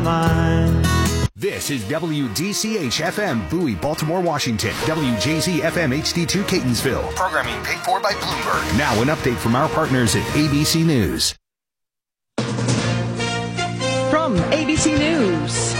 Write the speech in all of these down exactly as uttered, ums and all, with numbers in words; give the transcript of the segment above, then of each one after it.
mind. This is W D C H F M, Bowie, Baltimore, Washington. W J Z F M H D two, Catonsville. Programming paid for by Bloomberg. Now an update from our partners at A B C News. From A B C News,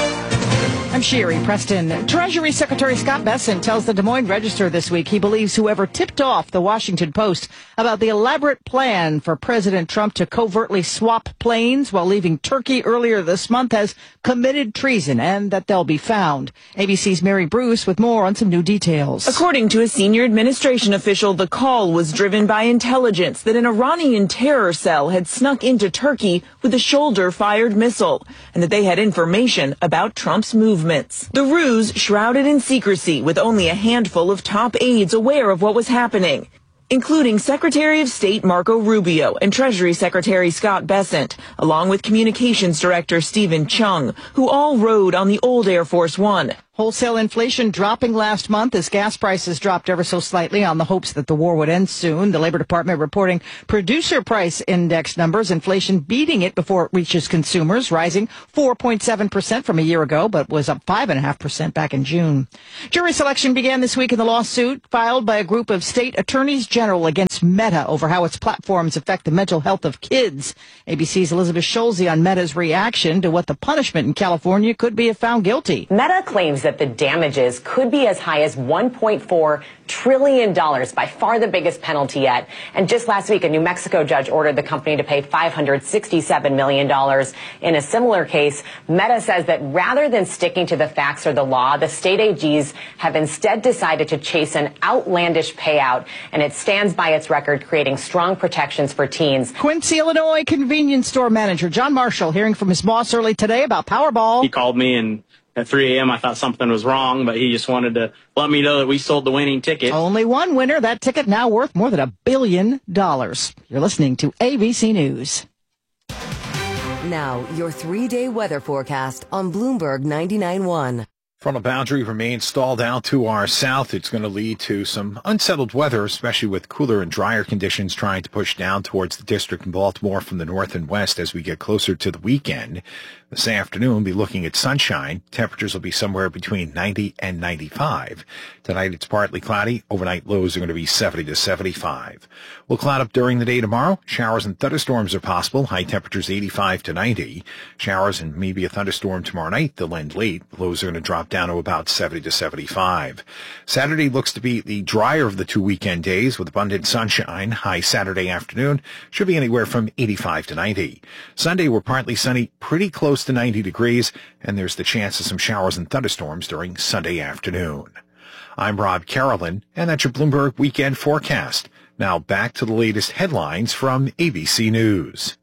I'm Sherry Preston. Treasury Secretary Scott Bessent tells the Des Moines Register this week he believes whoever tipped off the Washington Post about the elaborate plan for President Trump to covertly swap planes while leaving Turkey earlier this month has committed treason and that they'll be found. A B C's Mary Bruce with more on some new details. According to a senior administration official, the call was driven by intelligence that an Iranian terror cell had snuck into Turkey with a shoulder-fired missile and that they had information about Trump's movements. The ruse shrouded in secrecy with only a handful of top aides aware of what was happening, including Secretary of State Marco Rubio and Treasury Secretary Scott Bessent, along with Communications Director Stephen Chung, who all rode on the old Air Force One. Wholesale inflation dropping last month as gas prices dropped ever so slightly on the hopes that the war would end soon. The Labor Department reporting producer price index numbers, inflation beating it before it reaches consumers, rising four point seven percent from a year ago, but was up five point five percent back in June. Jury selection began this week in the lawsuit filed by a group of state attorneys general against Meta over how its platforms affect the mental health of kids. A B C's Elizabeth Scholze on Meta's reaction to what the punishment in California could be if found guilty. Meta claims that the damages could be as high as one point four trillion dollars, by far the biggest penalty yet. And just last week, a New Mexico judge ordered the company to pay five hundred sixty-seven million dollars. In a similar case, Meta says that rather than sticking to the facts or the law, the state A Gs have instead decided to chase an outlandish payout, and it stands by its record, creating strong protections for teens. Quincy, Illinois convenience store manager John Marshall hearing from his boss early today about Powerball. He called me and at three a.m. I thought something was wrong, but he just wanted to let me know that we sold the winning ticket. Only one winner. That ticket now worth more than a billion dollars. You're listening to A B C News. Now, your three-day weather forecast on Bloomberg ninety-nine point one. Frontal boundary remains stalled out to our south. It's going to lead to some unsettled weather, especially with cooler and drier conditions trying to push down towards the district in Baltimore from the north and west as we get closer to the weekend. This afternoon, we'll be looking at sunshine. Temperatures will be somewhere between ninety and ninety-five. Tonight, it's partly cloudy. Overnight lows are going to be seventy to seventy-five. We'll cloud up during the day tomorrow. Showers and thunderstorms are possible. High temperatures eighty-five to ninety. Showers and maybe a thunderstorm tomorrow night. They'll end late. Lows are going to drop down to about seventy to seventy-five. Saturday looks to be the drier of the two weekend days with abundant sunshine. High Saturday afternoon should be anywhere from eighty-five to ninety. Sunday, we're partly sunny, pretty close to ninety degrees, and there's the chance of some showers and thunderstorms during Sunday afternoon. I'm Rob Carolyn, and that's your Bloomberg Weekend Forecast. Now back to the latest headlines from A B C News.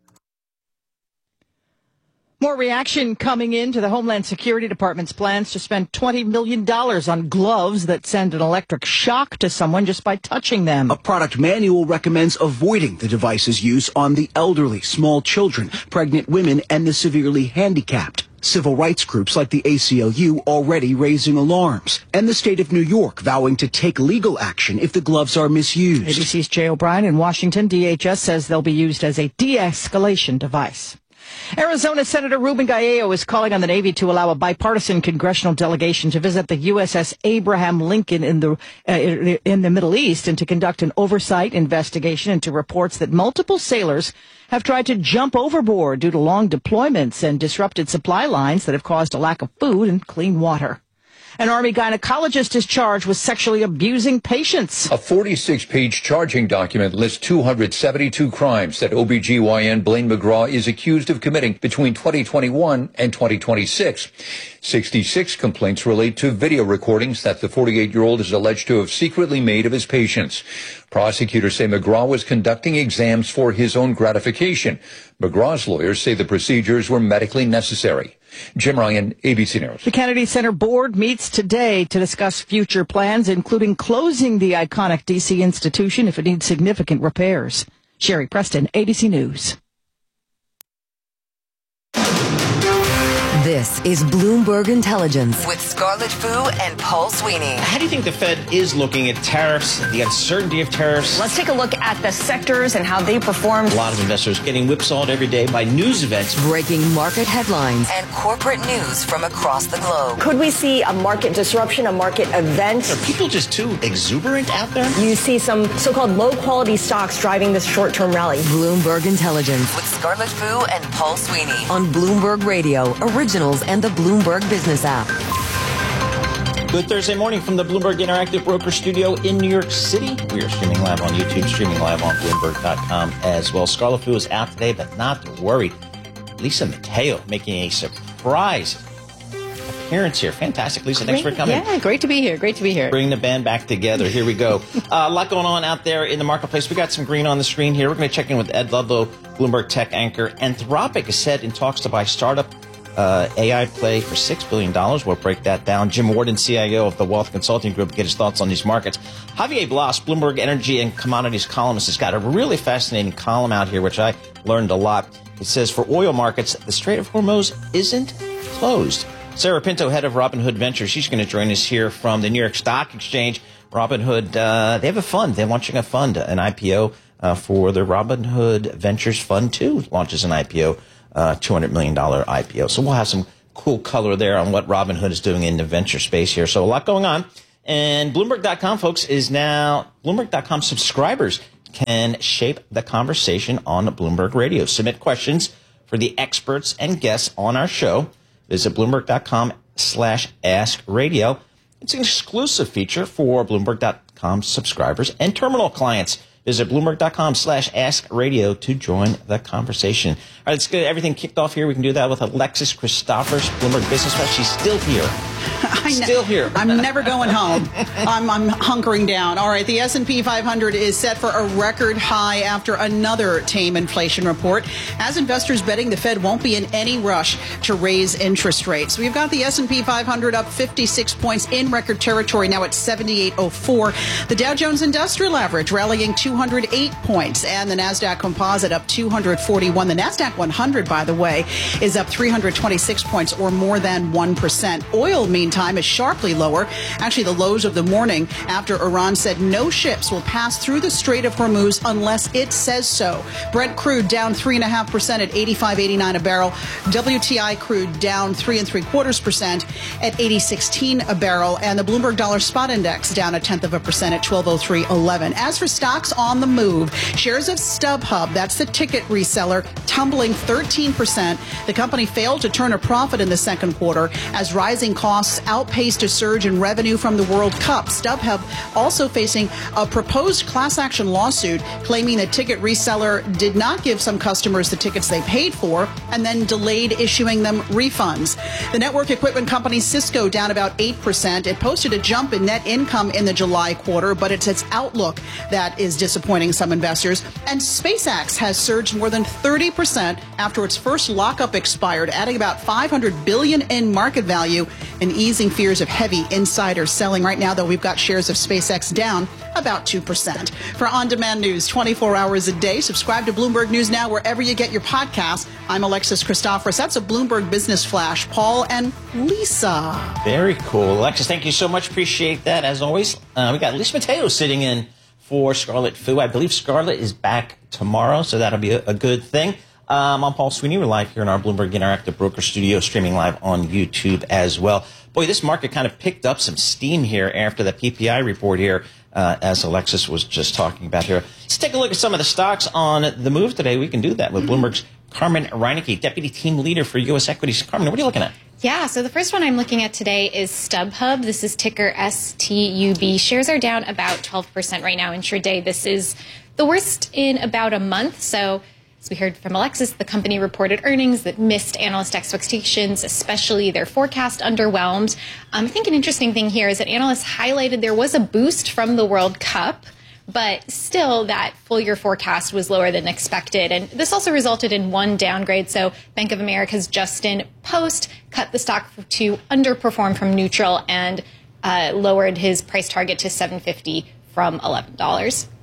More reaction coming into the Homeland Security Department's plans to spend twenty million dollars on gloves that send an electric shock to someone just by touching them. A product manual recommends avoiding the device's use on the elderly, small children, pregnant women, and the severely handicapped. Civil rights groups like the A C L U already raising alarms, and the state of New York vowing to take legal action if the gloves are misused. A B C's Jay O'Brien in Washington. D H S says they'll be used as a de-escalation device. Arizona Senator Ruben Gallo is calling on the Navy to allow a bipartisan congressional delegation to visit the U S S Abraham Lincoln in the uh, in the Middle East and to conduct an oversight investigation into reports that multiple sailors have tried to jump overboard due to long deployments and disrupted supply lines that have caused a lack of food and clean water. An Army gynecologist is charged with sexually abusing patients. A forty-six page charging document lists two hundred seventy-two crimes that O B G Y N Blaine McGraw is accused of committing between twenty twenty-one and twenty twenty-six. sixty-six complaints relate to video recordings that the forty-eight-year-old is alleged to have secretly made of his patients. Prosecutors say McGraw was conducting exams for his own gratification. McGraw's lawyers say the procedures were medically necessary. Jim Ryan, A B C News. The Kennedy Center Board meets today to discuss future plans, including closing the iconic D C institution if it needs significant repairs. Sherry Preston, A B C News. This This is Bloomberg Intelligence with Scarlett Fu and Paul Sweeney. How do you think the Fed is looking at tariffs, the uncertainty of tariffs? Let's take a look at the sectors and how they performed. A lot of investors getting whipsawed every day by news events. Breaking market headlines and corporate news from across the globe. Could we see a market disruption, a market event? Are people just too exuberant out there? You see some so-called low-quality stocks driving this short-term rally. Bloomberg Intelligence with Scarlett Fu and Paul Sweeney on Bloomberg Radio, Originals, and the Bloomberg Business app. Good Thursday morning from the Bloomberg Interactive Broker Studio in New York City. We are streaming live on YouTube, streaming live on Bloomberg dot com as well. Scarlett Fu is out today, but not to worry. Lisa Mateo making a surprise appearance here. Fantastic, Lisa. Thanks great. for coming. Yeah, great to be here. Great to be here. Bring the band back together. Here we go. uh, a lot going on out there in the marketplace. We got some green on the screen here. We're going to check in with Ed Ludlow, Bloomberg tech anchor. Anthropic is set in talks to buy startup uh, A I play for six billion dollars. We'll break that down. Jim Warden, C I O of the Wealth Consulting Group, get his thoughts on these markets. Javier Blas, Bloomberg Energy and Commodities columnist, has got a really fascinating column out here, which I learned a lot. It says, for oil markets, the Strait of Hormuz isn't closed. Sarah Pinto, head of Robinhood Ventures, she's going to join us here from the New York Stock Exchange. Robinhood, uh, they have a fund. They're launching a fund, an I P O uh, for the Robinhood Ventures Fund two launches an I P O, uh, two hundred million dollars I P O. So we'll have some cool color there on what Robinhood is doing in the venture space here. So a lot going on. And Bloomberg dot com, folks, is now Bloomberg dot com subscribers can shape the conversation on Bloomberg Radio. Submit questions for the experts and guests on our show. Visit Bloomberg dot com slash ask radio. It's an exclusive feature for Bloomberg dot com subscribers and terminal clients. Visit Bloomberg dot com slash ask radio to join the conversation. All right, let's get everything kicked off here. We can do that with Alexis Christophers, Bloomberg Business Flash. She's still here. I ne- Still here. I'm never going home. I'm, I'm hunkering down. All right, the S and P five hundred is set for a record high after another tame inflation report, as investors betting the Fed won't be in any rush to raise interest rates. We've got the S and P five hundred up fifty-six points in record territory, now at seventy-eight oh four. The Dow Jones Industrial Average rallying two hundred eight points, and the NASDAQ Composite up two hundred forty-one. The NASDAQ one hundred, by the way, is up three hundred twenty-six points, or more than one percent. Oil, meantime, is sharply lower. Actually, the lows of the morning after Iran said no ships will pass through the Strait of Hormuz unless it says so. Brent crude down three and a half percent at eighty-five eighty-nine a barrel. W T I crude down three and three quarters percent at eighty sixteen a barrel, and the Bloomberg Dollar Spot Index down a tenth of a percent at twelve oh three eleven. As for stocks on the move, shares of StubHub, that's the ticket reseller, tumbling thirteen percent. The company failed to turn a profit in the second quarter as rising costs outpaced a surge in revenue from the World Cup. StubHub also facing a proposed class action lawsuit claiming the ticket reseller did not give some customers the tickets they paid for and then delayed issuing them refunds. The network equipment company Cisco down about eight percent. It posted a jump in net income in the July quarter, but it's its outlook that is disappointing some investors. And SpaceX has surged more than thirty percent after its first lockup expired, adding about five hundred billion dollars in market value and easing fears of heavy insider selling. Right now, though, we've got shares of SpaceX down about two percent. For on-demand news twenty-four hours a day, subscribe to Bloomberg News Now wherever you get your podcasts. I'm Alexis Christophers. That's a Bloomberg Business Flash. Paul and Lisa. Very cool. Alexis, thank you so much. Appreciate that. As always, uh, we got Lisa Mateo sitting in for Scarlett Fu. I believe Scarlett is back tomorrow, so that'll be a, a good thing. Um, I'm Paul Sweeney. We're live here in our Bloomberg Interactive Broker Studio, streaming live on YouTube as well. Boy, this market kind of picked up some steam here after the P P I report here, uh, as Alexis was just talking about here. Let's take a look at some of the stocks on the move today. We can do that with Bloomberg's Carmen Reineke, Deputy Team Leader for U S Equities. Carmen, what are you looking at? Yeah, so the first one I'm looking at today is StubHub. This is ticker S T U B. Shares are down about twelve percent right now intraday. This is the worst in about a month, so as we heard from Alexis, the company reported earnings that missed analyst expectations, especially their forecast underwhelmed. Um, I think an interesting thing here is that analysts highlighted there was a boost from the World Cup, but still that full year forecast was lower than expected. And this also resulted in one downgrade. So Bank of America's Justin Post cut the stock to underperform from neutral and uh, lowered his price target to seven fifty from eleven dollars.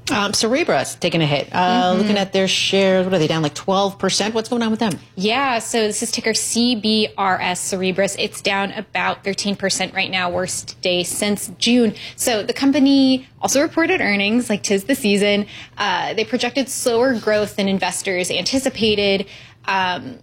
Um, Cerebra's taking a hit. Uh, Mm-hmm. Looking at their shares, what are they down like twelve percent? What's going on with them? Yeah, so this is ticker C B R S, Cerebras. It's down about thirteen percent right now, worst day since June. So the company also reported earnings, like 'tis the season. Uh, they projected slower growth than investors anticipated. Um,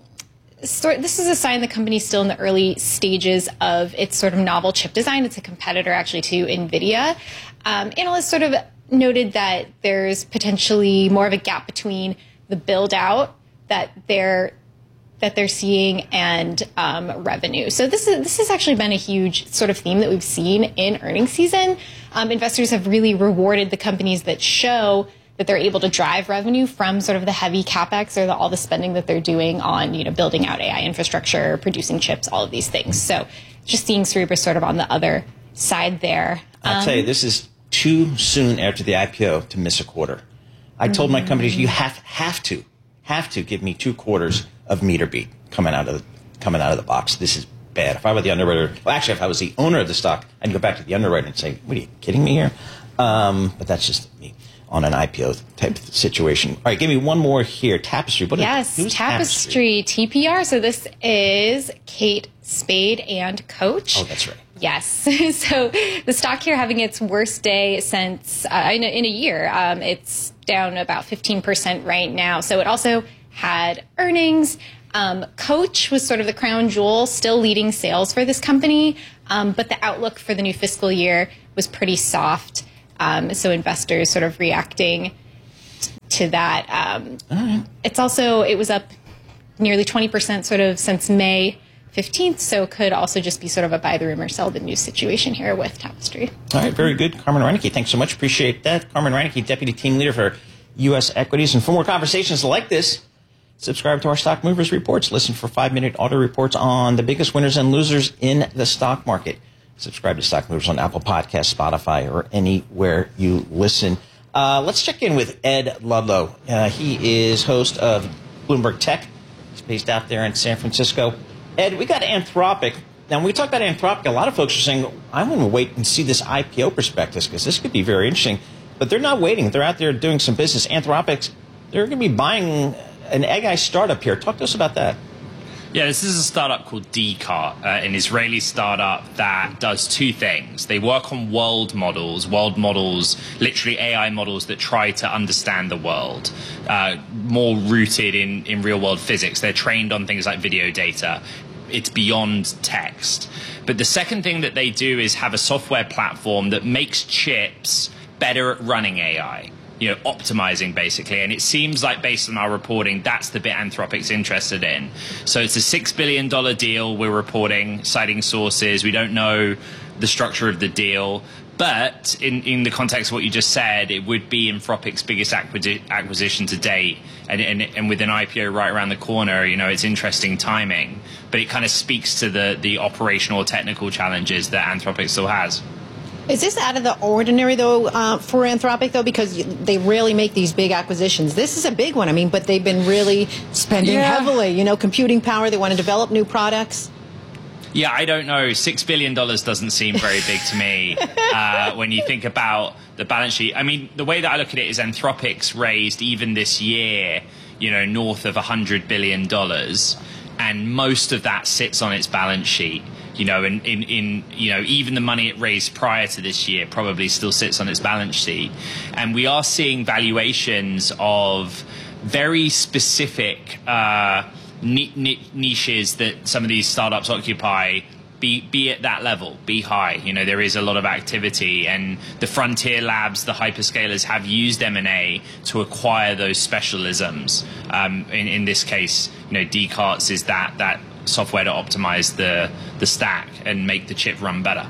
So this is a sign the company's still in the early stages of its sort of novel chip design. It's a competitor actually to NVIDIA. Um, analysts sort of noted that there's potentially more of a gap between the build out that they're that they're seeing and um, revenue. So this is this has actually been a huge sort of theme that we've seen in earnings season. Um, investors have really rewarded the companies that show that they're able to drive revenue from sort of the heavy capex or the, all the spending that they're doing on, you know, building out A I infrastructure, producing chips, all of these things. So just seeing Cerebras sort of on the other side there. I'll Um, tell you, this is too soon after the I P O to miss a quarter. I told my companies, you have have to, have to give me two quarters of meter beat coming out of the, coming out of the box. This is bad. If I were the underwriter, well, actually, if I was the owner of the stock, I'd go back to the underwriter and say, what are you kidding me here? Um, but that's just me on an I P O type situation. All right, give me one more here. Tapestry. What yes, is, who's Tapestry, T P R. So this is Kate Spade and Coach. Oh, that's right. Yes. So the stock here having its worst day since uh, in, a, in a year. Um, it's down about fifteen percent right now. So it also had earnings. Um, Coach was sort of the crown jewel, still leading sales for this company. Um, but the outlook for the new fiscal year was pretty soft. Um, so investors sort of reacting t- to that. Um, right. It's also, it was up nearly twenty percent sort of since May fifteenth. So could also just be sort of a buy the rumor, sell the news situation here with Tapestry. All right, very good. Carmen Reinecke, thanks so much. Appreciate that. Carmen Reinecke, Deputy Team Leader for U S Equities. And for more conversations like this, subscribe to our Stock Movers Reports. Listen for five-minute auto reports on the biggest winners and losers in the stock market. Subscribe to Stock Movers on Apple Podcasts, Spotify, or anywhere you listen. Uh, let's check in with Ed Ludlow. Uh, he is host of Bloomberg Tech. He's based out there in San Francisco. Ed, we got Anthropic. Now, when we talk about Anthropic, a lot of folks are saying, I want to wait and see this I P O prospectus because this could be very interesting. But they're not waiting. They're out there doing some business. Anthropic, they're going to be buying an A I startup here. Talk to us about that. Yeah, this is a startup called Descartes, uh, an Israeli startup that does two things. They work on world models, world models, literally A I models that try to understand the world, uh, more rooted in, in real-world physics. They're trained on things like video data. It's beyond text. But the second thing that they do is have a software platform that makes chips better at running A I. You know, optimizing basically. And it seems like based on our reporting, that's the bit Anthropic's interested in. So it's a six billion dollars deal we're reporting, citing sources. We don't know the structure of the deal. But in, in the context of what you just said, it would be Anthropic's biggest acquisi- acquisition to date. And, and, and with an I P O right around the corner, you know, it's interesting timing. But it kind of speaks to the, the operational or technical challenges that Anthropic still has. Is this out of the ordinary, though, uh, for Anthropic, though? Because they rarely make these big acquisitions. This is a big one. I mean, but they've been really spending Yeah. heavily, you know, computing power. They want to develop new products. Yeah, I don't know. Six billion dollars doesn't seem very big to me uh, when you think about the balance sheet. I mean, the way that I look at it is Anthropic's raised even this year, you know, north of one hundred billion dollars, and most of that sits on its balance sheet. You know, in, in, in, you know, even the money it raised prior to this year probably still sits on its balance sheet. And we are seeing valuations of very specific uh, ni- ni- niches that some of these startups occupy be, be at that level, be high. You know, there is a lot of activity, and the frontier labs, the hyperscalers have used M and A to acquire those specialisms. Um, in, in this case, you know, Descartes is that, that software to optimize the the stack and make the chip run better.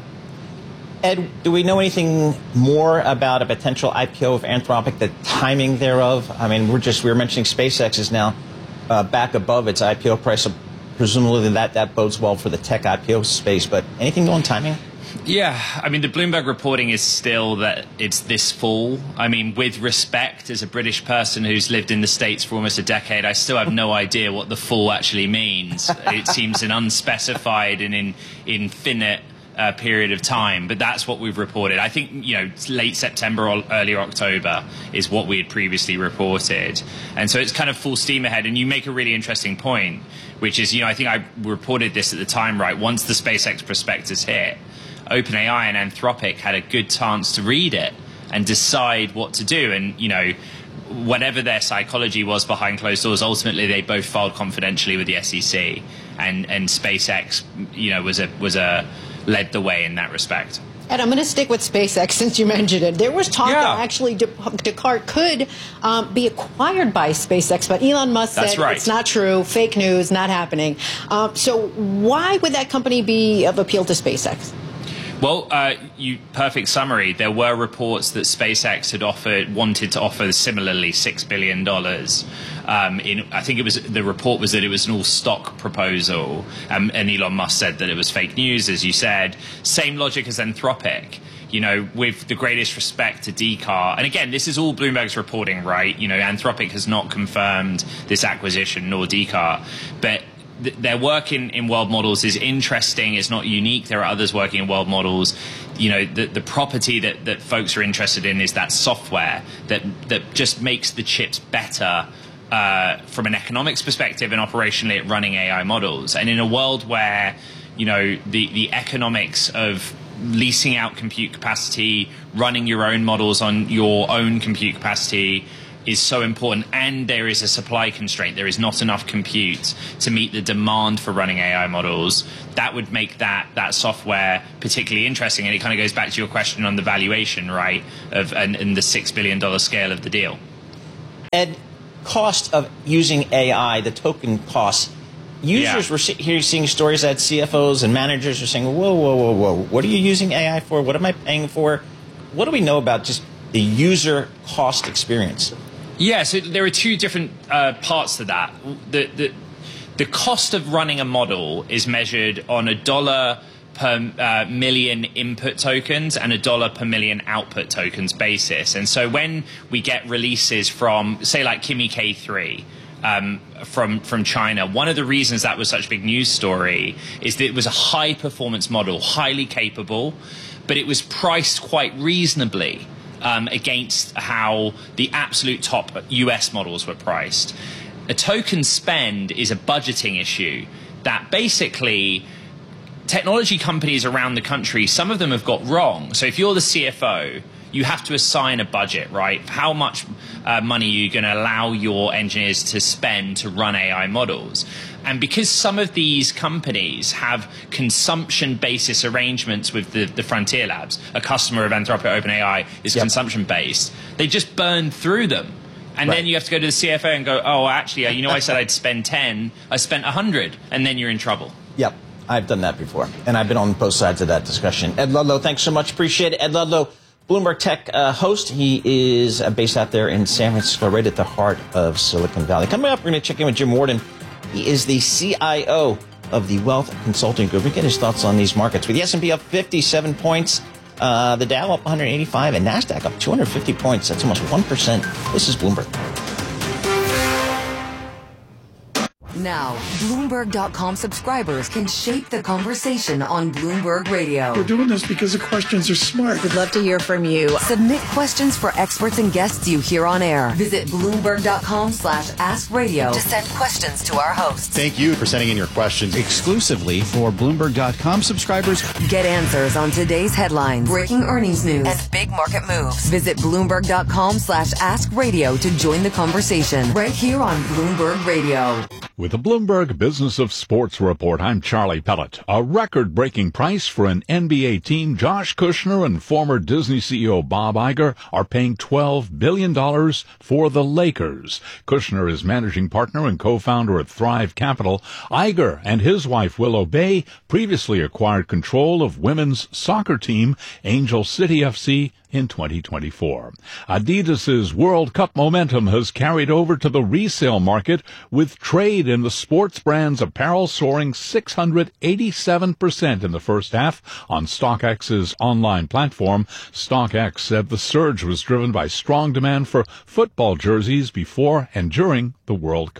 Ed, do we know anything more about a potential I P O of Anthropic, the timing thereof? I mean, we're just we were mentioning SpaceX is now uh, back above its I P O price. So presumably that that bodes well for the tech I P O space. But anything on timing? Yeah, I mean, the Bloomberg reporting is still that it's this fall. I mean, with respect, as a British person who's lived in the States for almost a decade, I still have no idea what the fall actually means. It seems an unspecified and in, infinite uh, period of time, but that's what we've reported. I think, you know, late September or early October is what we had previously reported. And so it's kind of full steam ahead. And you make a really interesting point, which is, you know, I think I reported this at the time, right? Once the SpaceX prospectus hit, OpenAI and Anthropic had a good chance to read it and decide what to do. And, you know, whatever their psychology was behind closed doors, ultimately they both filed confidentially with the S E C, and, and SpaceX, you know, was a was a led the way in that respect. And I'm going to stick with SpaceX since you mentioned it. There was talk Yeah. that actually De- Descartes could um, be acquired by SpaceX, but Elon Musk That's said right. it's not true, fake news, not happening. Um, so why would that company be of appeal to SpaceX? Well, uh, you perfect summary. There were reports that SpaceX had offered, wanted to offer similarly six billion dollars. Um, in, I think it was the report was that it was an all-stock proposal, um, and Elon Musk said that it was fake news, as you said. Same logic as Anthropic. You know, with the greatest respect to D C A R, and again, this is all Bloomberg's reporting, right? You know, Anthropic has not confirmed this acquisition, nor D C A R, but their work in, in world models is interesting. It's not unique. There are others working in world models. You know, the, the property that, that folks are interested in is that software that, that just makes the chips better uh, from an economics perspective and operationally at running A I models. And in a world where, you know, the, the economics of leasing out compute capacity, running your own models on your own compute capacity is so important, and there is a supply constraint. There is not enough compute to meet the demand for running A I models. That would make that that software particularly interesting, and it kind of goes back to your question on the valuation, right, of and, and the six billion dollar scale of the deal. Ed, cost of using A I, the token costs. Users Yeah. were see- here seeing stories that C F Os and managers are saying, whoa, whoa, whoa, whoa, what are you using A I for? What am I paying for? What do we know about just the user cost experience? Yeah, so there are two different uh, parts to that. The, the the cost of running a model is measured on a dollar per uh, million input tokens and a dollar per million output tokens basis. And so when we get releases from, say, like Kimi K three, Um, from from China, one of the reasons that was such a big news story is that it was a high performance model, highly capable, but it was priced quite reasonably um, against how the absolute top U S models were priced. A token spend is a budgeting issue that basically technology companies around the country, some of them have got wrong. So if you're the C F O, you have to assign a budget, right? How much uh, money are you going to allow your engineers to spend to run A I models? And because some of these companies have consumption basis arrangements with the, the Frontier Labs, a customer of Anthropic OpenAI is Yep. consumption based, they just burn through them. And Right. then you have to go to the C F O and go, oh, actually, uh, you know, I said I'd spend ten, I spent one hundred, and then you're in trouble. Yep, I've done that before, and I've been on both sides of that discussion. Ed Ludlow, thanks so much. Appreciate it. Ed Ludlow, Bloomberg Tech uh, host. He is uh, based out there in San Francisco, right at the heart of Silicon Valley. Coming up, we're going to check in with Jim Warden. He is the C I O of the Wealth Consulting Group. We get his thoughts on these markets. With the S and P up fifty-seven points, uh, the Dow up one hundred eighty-five, and NASDAQ up two hundred fifty points. That's almost one percent. This is Bloomberg. Now, Bloomberg dot com subscribers can shape the conversation on Bloomberg Radio. We're doing this because the questions are smart. We'd love to hear from you. Submit questions for experts and guests you hear on air. Visit Bloomberg dot com slash ask radio to send questions to our hosts. Thank you for sending in your questions exclusively for Bloomberg dot com subscribers. Get answers on today's headlines, breaking earnings news, and big market moves. Visit Bloomberg dot com slash ask radio to join the conversation right here on Bloomberg Radio. With the Bloomberg Business of Sports report, I'm Charlie Pellet. A record-breaking price for an N B A team. Josh Kushner and former Disney C E O Bob Iger are paying twelve billion dollars for the Lakers. Kushner is managing partner and co-founder at Thrive Capital. Iger and his wife Willow Bay previously acquired control of women's soccer team Angel City F C in twenty twenty-four. Adidas's World Cup momentum has carried over to the resale market, with trade in the sports brand's apparel soaring six hundred eighty-seven percent in the first half on StockX's online platform. StockX said the surge was driven by strong demand for football jerseys before and during the World Cup.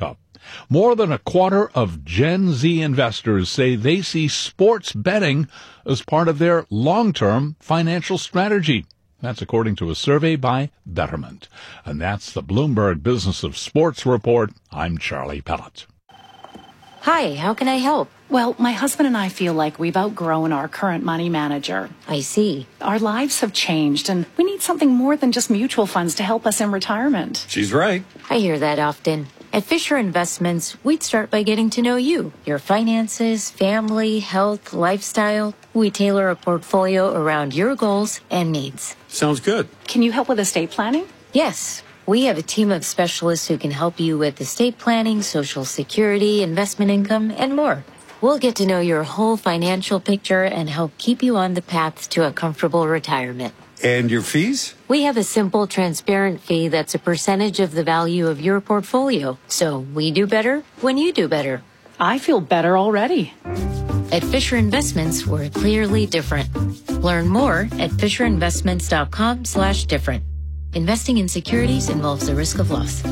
More than a quarter of Gen Z investors say they see sports betting as part of their long-term financial strategy. That's according to a survey by Betterment. And that's the Bloomberg Business of Sports Report. I'm Charlie Pellett. Hi, how can I help? Well, my husband and I feel like we've outgrown our current money manager. I see. Our lives have changed, and we need something more than just mutual funds to help us in retirement. She's right. I hear that often. At Fisher Investments, we'd start by getting to know you, your finances, family, health, lifestyle. We tailor a portfolio around your goals and needs. Sounds good. Can you help with estate planning? Yes. We have a team of specialists who can help you with estate planning, Social Security, investment income, and more. We'll get to know your whole financial picture and help keep you on the path to a comfortable retirement. And your fees? We have a simple, transparent fee that's a percentage of the value of your portfolio. So we do better when you do better. I feel better already. At Fisher Investments, we're clearly different. Learn more at fisherinvestments.com slash different. Investing in securities involves the risk of loss.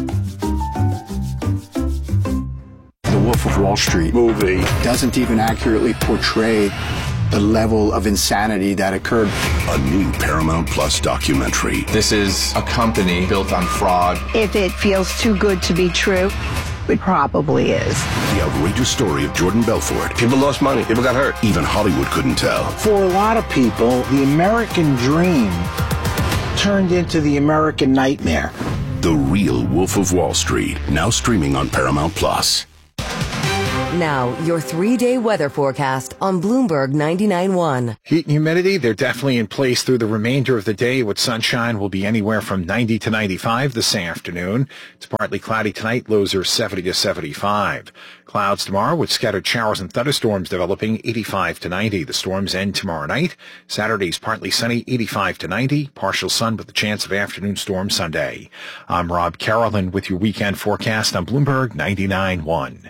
The Wolf of Wall Street movie doesn't even accurately portray the level of insanity that occurred. A new Paramount Plus documentary. This is a company built on fraud. If it feels too good to be true, it probably is. The outrageous story of Jordan Belfort. People lost money. People got hurt. Even Hollywood couldn't tell. For a lot of people, the American dream turned into the American nightmare. The Real Wolf of Wall Street, now streaming on Paramount Plus. Now, your three-day weather forecast on Bloomberg ninety-nine point one. Heat and humidity, they're definitely in place through the remainder of the day. With sunshine, will be anywhere from ninety to ninety-five this afternoon. It's partly cloudy tonight. Lows are seventy to seventy-five. Clouds tomorrow with scattered showers and thunderstorms developing, eighty-five to ninety. The storms end tomorrow night. Saturday's partly sunny, eighty-five to ninety. Partial sun with the chance of afternoon storms Sunday. I'm Rob Carolyn with your weekend forecast on Bloomberg ninety-nine point one.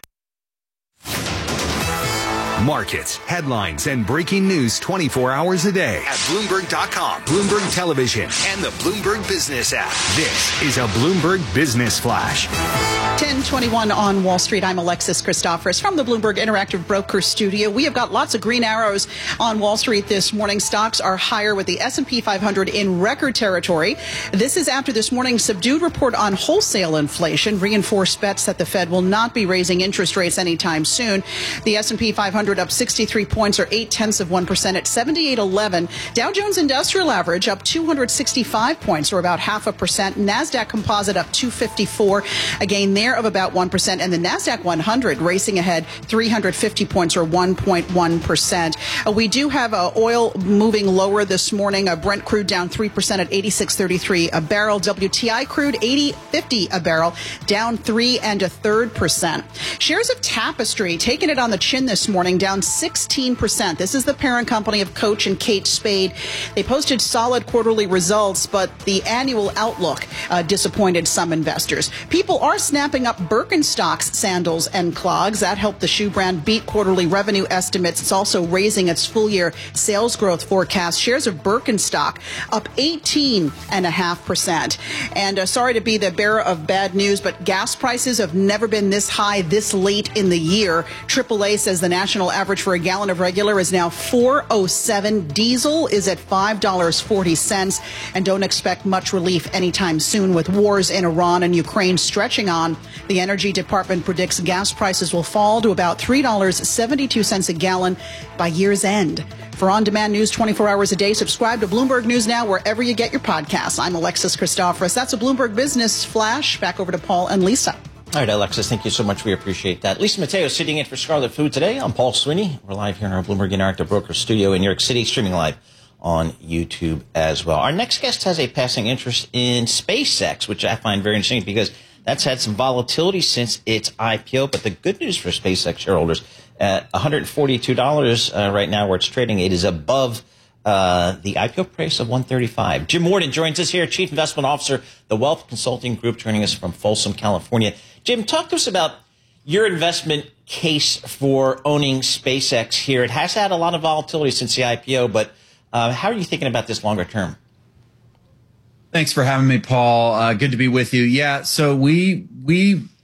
Markets, headlines, and breaking news twenty-four hours a day at Bloomberg dot com, Bloomberg Television, and the Bloomberg Business app. This is a Bloomberg Business Flash. ten twenty-one on Wall Street. I'm Alexis Christoforous from the Bloomberg Interactive Broker Studio. We have got lots of green arrows on Wall Street this morning. Stocks are higher with the S and P five hundred in record territory. This is after this morning's subdued report on wholesale inflation reinforced bets that the Fed will not be raising interest rates anytime soon. The S and P five hundred up sixty-three points or eight tenths of one percent at seventy-eight eleven. Dow Jones Industrial Average up two hundred sixty-five points or about half a percent. NASDAQ Composite up two fifty-four, a gain there of about one percent. And the NASDAQ one hundred racing ahead three hundred fifty points or one point one percent. Uh, we do have uh, oil moving lower this morning. Uh, Brent crude down three percent at eighty-six thirty-three a barrel. W T I crude eighty fifty a barrel, down three and a third percent. Shares of Tapestry taking it on the chin this morning, down sixteen percent. This is the parent company of Coach and Kate Spade. They posted solid quarterly results, but the annual outlook uh, disappointed some investors. People are snapping up Birkenstocks sandals and clogs. That helped the shoe brand beat quarterly revenue estimates. It's also raising its full-year sales growth forecast. Shares of Birkenstock up eighteen point five percent. And uh, sorry to be the bearer of bad news, but gas prices have never been this high this late in the year. triple A says the national average for a gallon of regular is now four oh seven. Diesel is at five dollars and forty cents. And don't expect much relief anytime soon with wars in Iran and Ukraine stretching on. The Energy Department predicts gas prices will fall to about three dollars and seventy-two cents a gallon by year's end. For on-demand news twenty-four hours a day, subscribe to Bloomberg News Now wherever you get your podcasts. I'm Alexis Christoforous. That's a Bloomberg Business Flash. Back over to Paul and Lisa. All right, Alexis, thank you so much. We appreciate that. Lisa Mateo sitting in for Scarlet Food today. I'm Paul Sweeney. We're live here in our Bloomberg Interactive Broker Studio in New York City, streaming live on YouTube as well. Our next guest has a passing interest in SpaceX, which I find very interesting because that's had some volatility since its I P O. But the good news for SpaceX shareholders, at one hundred forty-two dollars uh, right now where it's trading, it is above Uh, the I P O price of one thirty-five. Jim Morton joins us here, Chief Investment Officer, the Wealth Consulting Group, joining us from Folsom, California. Jim, talk to us about your investment case for owning SpaceX here. It has had a lot of volatility since the I P O, but uh, how are you thinking about this longer term? Thanks for having me, Paul. Uh, good to be with you. Yeah, so we we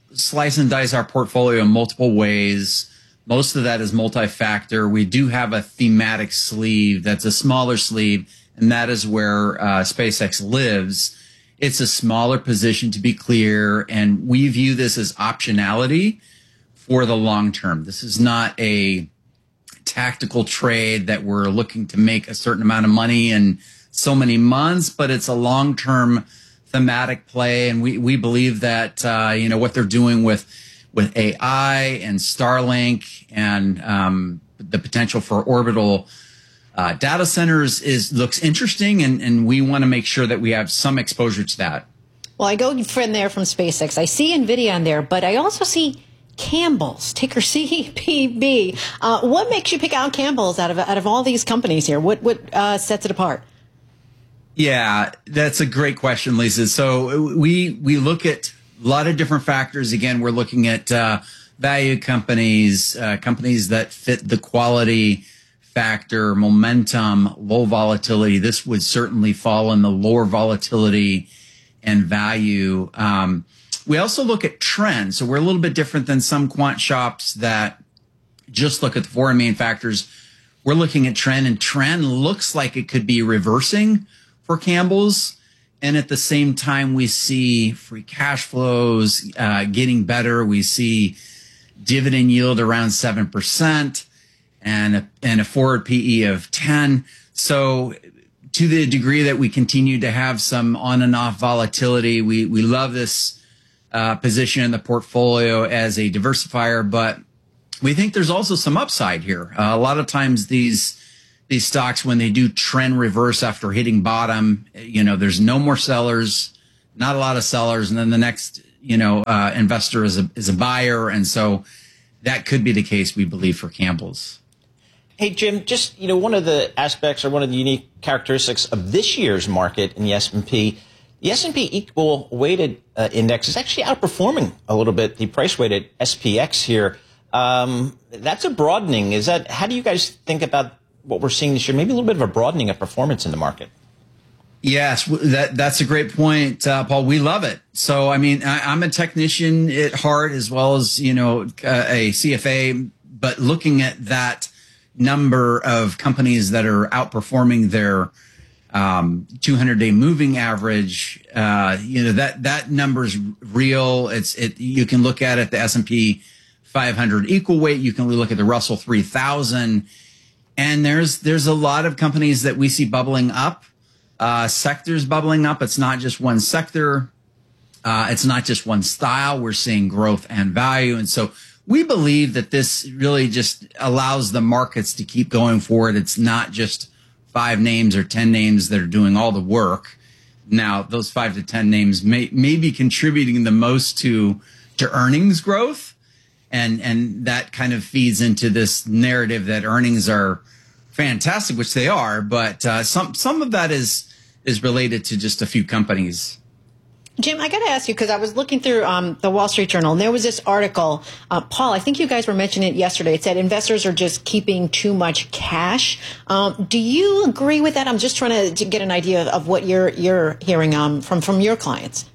slice and dice our portfolio in multiple ways. Most of that is multi-factor. We do have a thematic sleeve that's a smaller sleeve, and that is where uh, SpaceX lives. It's a smaller position, to be clear, and we view this as optionality for the long term. This is not a tactical trade that we're looking to make a certain amount of money in so many months, but it's a long-term thematic play, and we, we believe that uh, you know what they're doing with with A I and Starlink and um, the potential for orbital uh, data centers is looks interesting, and, and we want to make sure that we have some exposure to that. Well, I go from there from SpaceX. I see NVIDIA on there, but I also see Campbell's, ticker C P B. Uh, what makes you pick out Campbell's out of out of all these companies here? What what uh, sets it apart? Yeah, that's a great question, Lisa. So we we look at a lot of different factors. Again, we're looking at uh, value companies, uh, companies that fit the quality factor, momentum, low volatility. This would certainly fall in the lower volatility and value. Um, we also look at trends. So we're a little bit different than some quant shops that just look at the four main factors. We're looking at trend, and trend looks like it could be reversing for Campbell's. And at the same time, we see free cash flows uh, getting better. We see dividend yield around seven percent and a, and a forward P E of ten. So to the degree that we continue to have some on and off volatility, we, we love this uh, position in the portfolio as a diversifier, but we think there's also some upside here. Uh, a lot of times these These stocks, when they do trend reverse after hitting bottom, you know, there's no more sellers, not a lot of sellers. And then the next, you know, uh, investor is a, is a buyer. And so that could be the case, we believe, for Campbell's. Hey, Jim, just, you know, one of the aspects or one of the unique characteristics of this year's market in the S and P, the S and P equal weighted uh, index is actually outperforming a little bit the price weighted S P X here. Um, that's a broadening. Is that, how do you guys think about what we're seeing this year, maybe a little bit of a broadening of performance in the market? Yes, that that's a great point, uh, Paul. We love it. So, I mean, I, I'm a technician at heart as well as, you know, uh, a C F A, but looking at that number of companies that are outperforming their um, two hundred day moving average, uh, you know, that, that number's real. It's, it, you can look at it, the S and P five hundred equal weight. You can look at the Russell three thousand. And there's there's a lot of companies that we see bubbling up, uh, sectors bubbling up. It's not just one sector. Uh, it's not just one style. We're seeing growth and value. And so we believe that this really just allows the markets to keep going forward. It's not just five names or ten names that are doing all the work. Now, those five to ten names may, may be contributing the most to to earnings growth. And and that kind of feeds into this narrative that earnings are fantastic, which they are, but uh, some some of that is is related to just a few companies. Jim, I got to ask you, because I was looking through um, the Wall Street Journal, and there was this article. Uh, Paul, I think you guys were mentioning it yesterday. It said investors are just keeping too much cash. Um, do you agree with that? I'm just trying to, to get an idea of, of what you're you're hearing um, from from your clients.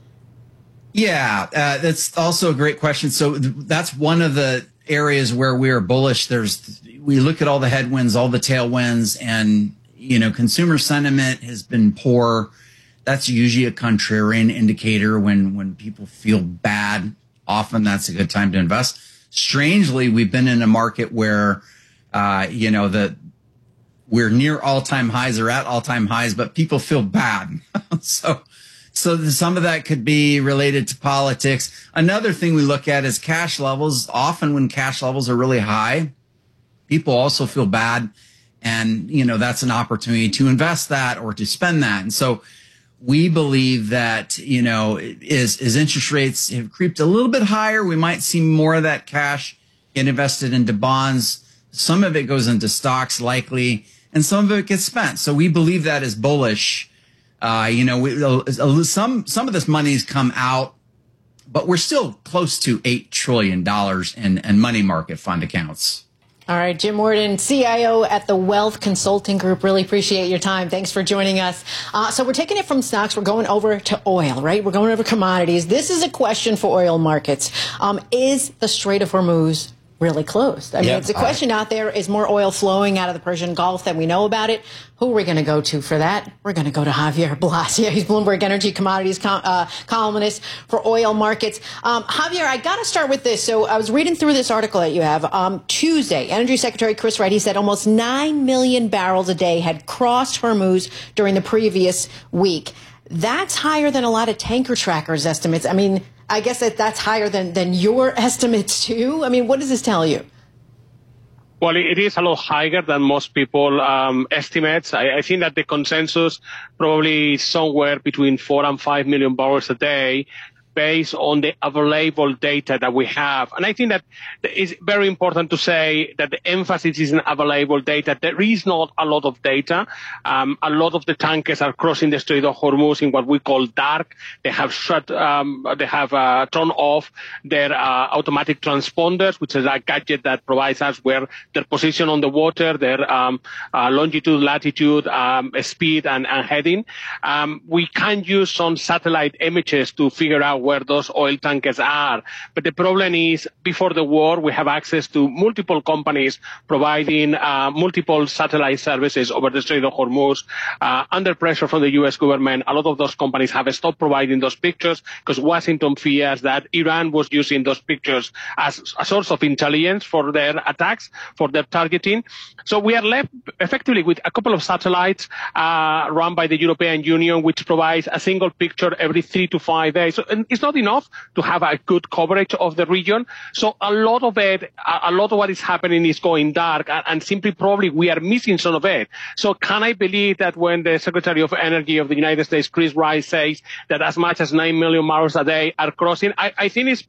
Yeah, uh, that's also a great question. So th- that's one of the areas where we are bullish. There's, we look at all the headwinds, all the tailwinds, and, you know, consumer sentiment has been poor. That's usually a contrarian indicator. When, when people feel bad, often that's a good time to invest. Strangely, we've been in a market where, uh, you know, the, we're near all-time highs or at all-time highs, but people feel bad. so, So some of that could be related to politics. Another thing we look at is cash levels. Often when cash levels are really high, people also feel bad. And, you know, that's an opportunity to invest that or to spend that. And so we believe that, you know, as, as interest rates have creeped a little bit higher, we might see more of that cash get invested into bonds. Some of it goes into stocks likely, and some of it gets spent. So we believe that is bullish. Uh, you know, we, some some of this money's come out, but we're still close to eight trillion dollars in, in money market fund accounts. All right, Jim Worden, C I O at the Wealth Consulting Group. Really appreciate your time. Thanks for joining us. Uh, so we're taking it from stocks. We're going over to oil, right? We're going over commodities. This is a question for oil markets. Um, is the Strait of Hormuz really closed? I mean, Yep. it's a question out there. Is more oil flowing out of the Persian Gulf than we know about it? Who are we going to go to for that? We're going to go to Javier Blasio. He's Bloomberg Energy Commodities com- uh, columnist for oil markets. Um, Javier, I got to start with this. So I was reading through this article that you have. Um, Tuesday, Energy Secretary Chris Wright, he said almost nine million barrels a day had crossed Hormuz during the previous week. That's higher than a lot of tanker trackers' estimates. I mean, I guess that that's higher than, than your estimates, too. I mean, what does this tell you? Well, it is a lot higher than most people um, estimates. I, I think that the consensus probably is somewhere between four and five million barrels a day, based on the available data that we have. And I think that it's very important to say that the emphasis is in available data. There is not a lot of data. Um, a lot of the tankers are crossing the Strait of Hormuz in what we call dark. They have shut, um, they have uh, turned off their uh, automatic transponders, which is a gadget that provides us where their position on the water, their um, uh, longitude, latitude, um, speed, and, and heading. Um, we can use some satellite images to figure out where those oil tankers are. But the problem is, before the war, we have access to multiple companies providing uh, multiple satellite services over the Strait of Hormuz. Uh, under pressure from the U S government, a lot of those companies have stopped providing those pictures because Washington fears that Iran was using those pictures as a source of intelligence for their attacks, for their targeting. So we are left effectively with a couple of satellites uh, run by the European Union, which provides a single picture every three to five days. So, and it's not enough to have a good coverage of the region. So a lot of it, a lot of what is happening is going dark, and, and simply probably we are missing some of it. So can I believe that when the Secretary of Energy of the United States, Chris Wright, says that as much as nine million barrels a day are crossing, I, I think it's